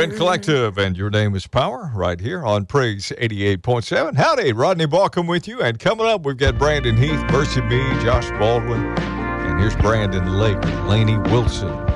Rent Collective, and your name is Power right here on Praise 88.7. Howdy, Rodney Balcom with you. And coming up, we've got Brandon Heath, Mercy Me, Josh Baldwin, and here's Brandon Lake, Lainey Wilson.